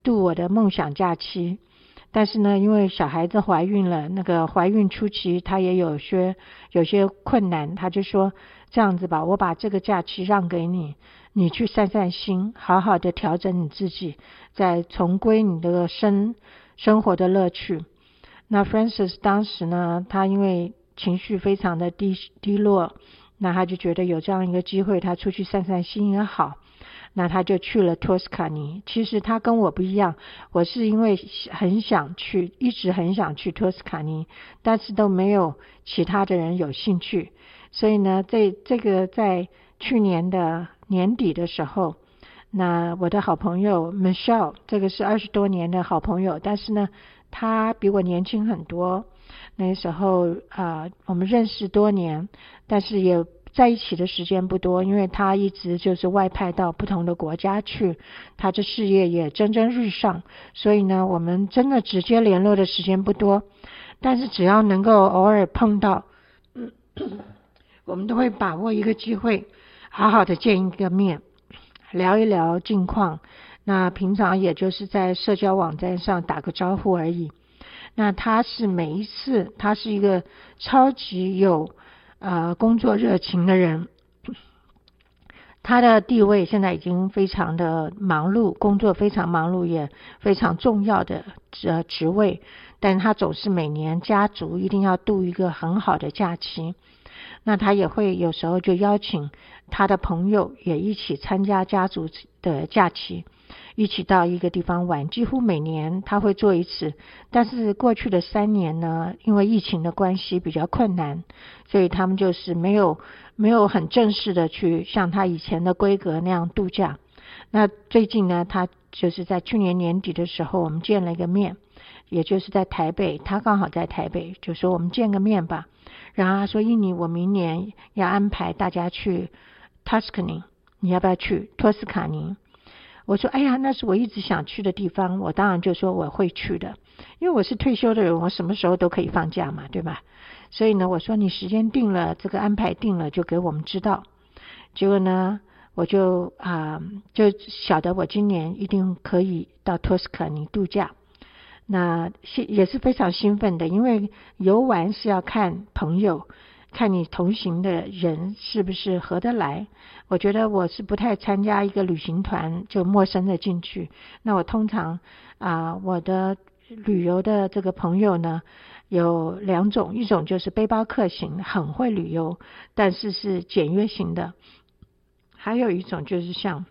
度我的梦想假期。但是呢，因为小孩子怀孕了，那个怀孕初期他也有些困难，他就说这样子吧，我把这个假期让给你，你去散散心，好好的调整你自己，再重归你的生活的乐趣。那 Francis 当时呢，他因为情绪非常的低落，那他就觉得有这样一个机会，他出去散散心也好，那他就去了托斯卡尼。其实他跟我不一样，我是因为很想去，一直很想去托斯卡尼，但是都没有其他的人有兴趣。所以呢，这个在去年的年底的时候，那我的好朋友 Michelle， 这个是20多年的好朋友，但是呢他比我年轻很多。那时候我们认识多年，但是也在一起的时间不多，因为他一直就是外派到不同的国家去，他的事业也蒸蒸日上，所以呢我们真的直接联络的时间不多。但是只要能够偶尔碰到，我们都会把握一个机会，好好的见一个面，聊一聊近况。那平常也就是在社交网站上打个招呼而已。那他是每一次，他是一个超级有工作热情的人。他的地位现在已经非常的忙碌，工作非常忙碌，也非常重要的职位，但他总是每年家族一定要度一个很好的假期。那他也会有时候就邀请他的朋友也一起参加家族的假期，一起到一个地方玩，几乎每年他会做一次。但是过去的3年呢，因为疫情的关系比较困难，所以他们就是没有很正式的去像他以前的规格那样度假。那最近呢，他就是在去年年底的时候，我们见了一个面，也就是在台北，他刚好在台北，就说我们见个面吧。然后他说，印尼我明年要安排大家去 Tuscany， 你要不要去托斯卡尼？我说哎呀，那是我一直想去的地方，我当然就说我会去的，因为我是退休的人，我什么时候都可以放假嘛，对吧？所以呢，我说你时间定了，这个安排定了就给我们知道。结果呢，我就晓得我今年一定可以到托斯卡尼度假。那也是非常兴奋的，因为游玩是要看朋友，看你同行的人是不是合得来。我觉得我是不太参加一个旅行团就陌生的进去。那我通常我的旅游的这个朋友呢有2种，一种就是背包客型，很会旅游，但是是简约型的；还有一种就是像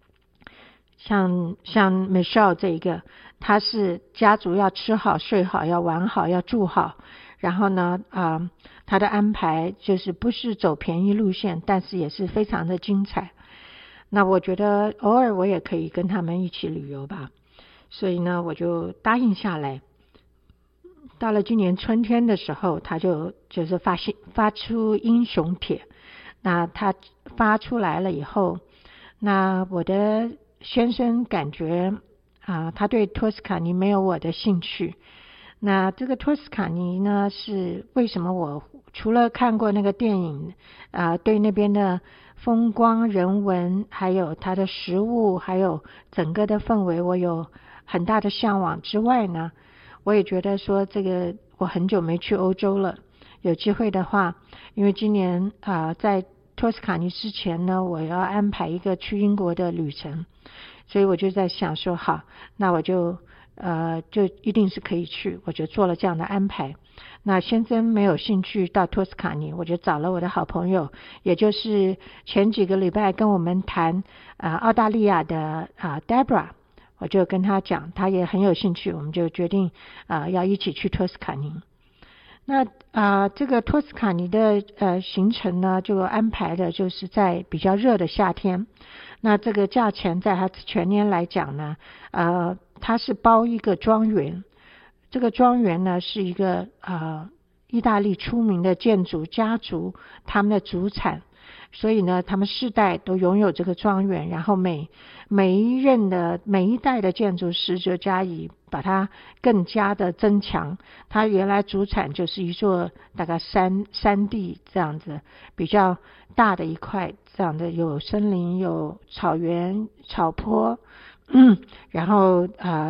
Michelle 这一个，他是家族要吃好睡好，要玩好，要住好。然后呢他的安排就是不是走便宜路线，但是也是非常的精彩。那我觉得偶尔我也可以跟他们一起旅游吧，所以呢我就答应下来。到了今年春天的时候，他就是发出英雄帖。那他发出来了以后，那我的先生感觉他对托斯卡尼没有我的兴趣。那这个托斯卡尼呢，是为什么我除了看过那个电影对那边的风光人文，还有它的食物，还有整个的氛围我有很大的向往之外呢，我也觉得说这个我很久没去欧洲了，有机会的话，因为今年在托斯卡尼之前呢，我要安排一个去英国的旅程，所以我就在想说，好，那我就一定是可以去，我就做了这样的安排。那先生没有兴趣到托斯卡尼，我就找了我的好朋友，也就是前几个礼拜跟我们谈澳大利亚的Debra， 我就跟他讲，他也很有兴趣，我们就决定要一起去托斯卡尼。那这个托斯卡尼的行程呢，就安排的就是在比较热的夏天。那这个价钱在它全年来讲呢，它是包一个庄园。这个庄园呢是一个意大利出名的建筑家族他们的祖产，所以呢他们世代都拥有这个庄园，然后每一代的建筑师就加以把它更加的增强。它原来主产就是一座大概山地这样子比较大的一块，这样的有森林有草原草坡然后